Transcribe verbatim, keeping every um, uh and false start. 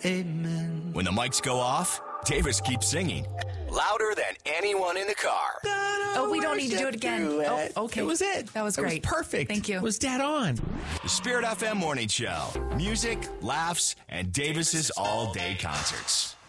amen. When the mics go off, Davis keeps singing louder than anyone in the car. Oh, we don't need to do it again. Oh, okay. It was it. That was great. It was perfect. Thank you. It was dead on. The Spirit F M Morning Show. Music, laughs, and Davis's all-day concerts.